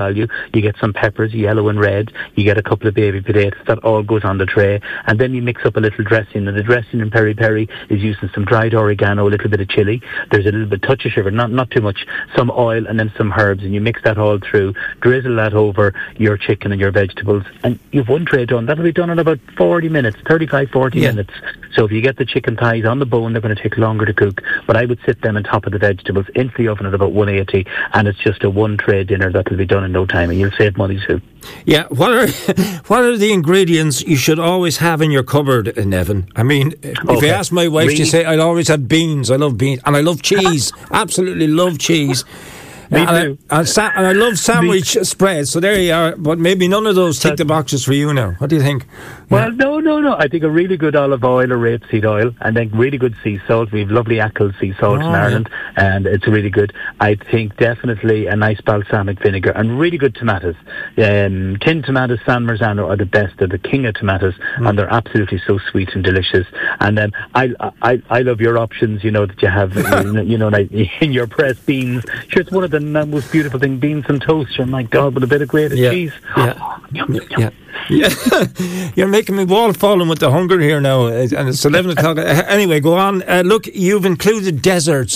value. You get some peppers, yellow and red. You get a couple of baby potatoes. That all goes on the tray. And then you mix up a little dressing. And the dressing in peri peri is using some dried oregano, a little bit of chili. There's a little bit touch of sugar, not too much. Some oil and then some herbs. And you mix that all through. Drizzle that over your chicken and your vegetables. And you've one tray done. That'll be done in about 40 minutes, 35, 40 minutes. So if you get the chicken thighs on the bone, they're going to take longer to cook. But I would sit them on top of the vegetables into the oven at about 180. And it's just a one tray dinner that'll be done in no time. And you'll save money too. Yeah, what are the ingredients you should always have in your cupboard, Nevin? I mean, if you ask my wife, she say I'll always have beans. I love beans, and I love cheese. Absolutely love cheese. And I love sandwich spreads. So there you are. But maybe none of those tick the boxes for you now. What do you think? Well, no. I think a really good olive oil or rapeseed oil, and then really good sea salt. We have lovely Achill sea salt in Ireland, and it's really good. I think definitely a nice balsamic vinegar and really good tomatoes. Tin tomatoes, San Marzano are the best. They're the king of tomatoes, and they're absolutely so sweet and delicious. And then I love your options. You know that you have, like in your pressed beans. Sure, it's one of the most beautiful thing. Beans and toast. Oh my God, with a bit of grated cheese. Yeah. You're making me wall falling with the hunger here now, and it's 11 o'clock. Anyway, go on. Look, you've included desserts,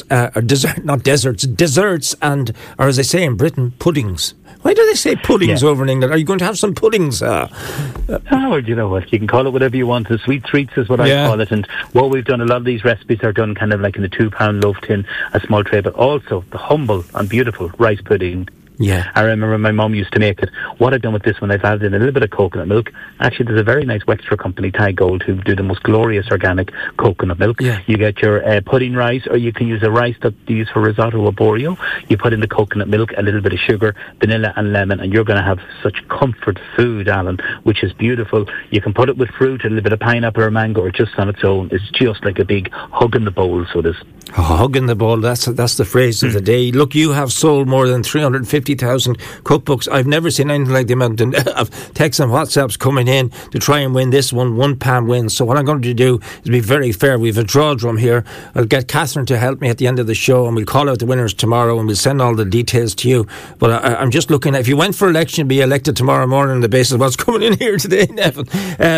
and, or as they say in Britain, puddings. Why do they say puddings over in England? Are you going to have some puddings? Oh, you know what? You can call it whatever you want. The sweet treats is what I call it. And what we've done, a lot of these recipes are done kind of like in a 2-pound loaf tin, a small tray, but also the humble and beautiful rice pudding. Yeah. I remember my mum used to make it. What I've done with this one, I've added in a little bit of coconut milk. Actually, there's a very nice Wexford company, Thai Gold, who do the most glorious organic coconut milk. Yeah. You get your pudding rice, or you can use a rice that you use for risotto or borio. You put in the coconut milk, a little bit of sugar, vanilla and lemon, and you're going to have such comfort food, Alan, which is beautiful. You can put it with fruit, a little bit of pineapple or mango, or just on its own. It's just like a big hug in the bowl, so it is. A hug in the bowl, that's the phrase of the day. Look, you have sold more than 350,000 cookbooks. I've never seen anything like the amount of texts and WhatsApps coming in to try and win this one pound win. So what I'm going to do is be very fair. We have a draw drum here. I'll get Catherine to help me at the end of the show, and we'll call out the winners tomorrow, and we'll send all the details to you. But I'm just looking at, if you went for election, be elected tomorrow morning on the basis of what's coming in here today, Nevin.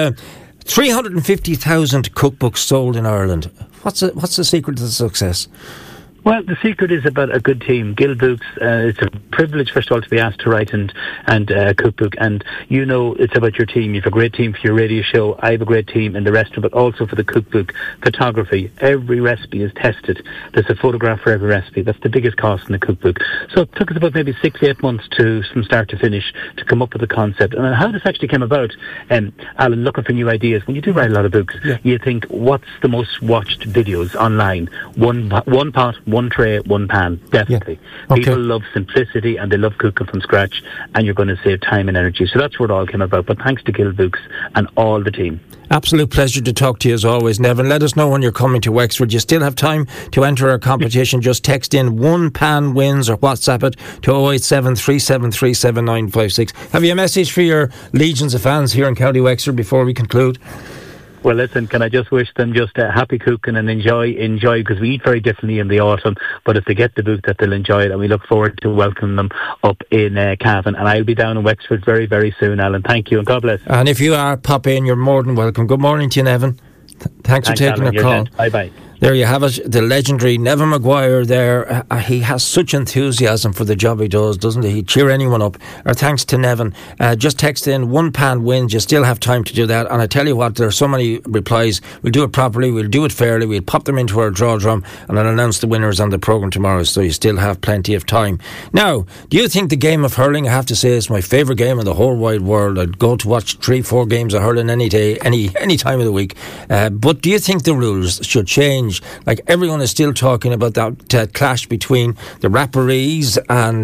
350,000 cookbooks sold in Ireland. What's the secret to the success? Well, the secret is about a good team. Gill Books, it's a privilege, first of all, to be asked to write and cookbook. And, you know, it's about your team. You have a great team for your radio show. I have a great team in the restaurant, but also for the cookbook. Photography. Every recipe is tested. There's a photograph for every recipe. That's the biggest cost in the cookbook. So it took us about maybe 6-8 months from start to finish to come up with the concept. And how this actually came about, Alan, looking for new ideas. When you do write a lot of books, you think, what's the most watched videos online? One pot, one tray, one pan, definitely. Yeah. Okay. People love simplicity and they love cooking from scratch, and you're going to save time and energy. So that's where it all came about. But thanks to Gill Books and all the team. Absolute pleasure to talk to you as always, Nevin. Let us know when you're coming to Wexford. You still have time to enter our competition. Just text in 1 pan wins or WhatsApp it to 087 373 7956. Have you a message for your legions of fans here in County Wexford before we conclude? Well, listen, can I just wish them just a happy cooking and enjoy, because we eat very differently in the autumn, but if they get the book, that they'll enjoy it, and we look forward to welcoming them up in Cavan. And I'll be down in Wexford very, very soon, Alan. Thank you, and God bless. And if you are, pop in, you're more than welcome. Good morning to you, Nevin. Thanks for taking Alan, our call. Bye-bye. There you have it, the legendary Nevin Maguire there. He has such enthusiasm for the job he does, doesn't he? He'd cheer anyone up. Our thanks to Nevin. Just text in 1 pan wins. You still have time to do that. And I tell you what, there are so many replies. We'll do it properly. We'll do it fairly. We'll pop them into our draw drum and I'll announce the winners on the programme tomorrow, so you still have plenty of time. Now, do you think the game of hurling, I have to say, is my favourite game in the whole wide world? I'd go to watch 3-4 games of hurling any day, any time of the week. But do you think the rules should change? Like, everyone is still talking about that clash between the Rapparees and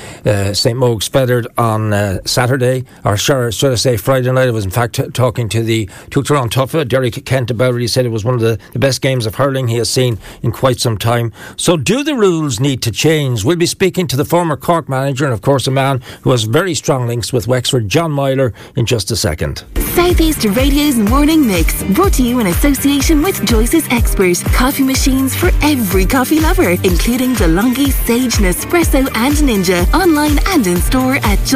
St. Mogues Feathered on Saturday, or should I say Friday night. I was in fact talking to the Tuchterán Tuffa, Derek Kent, about it. He said it was one of the best games of hurling he has seen in quite some time. So do the rules need to change? We'll be speaking to the former Cork manager and of course a man who has very strong links with Wexford, John Myler, in just a second. South East Radio's Morning Mix, brought to you in association with Joyce's Expert coffee machines for every coffee lover, including DeLonghi, Sage, Nespresso and Ninja, online and in store at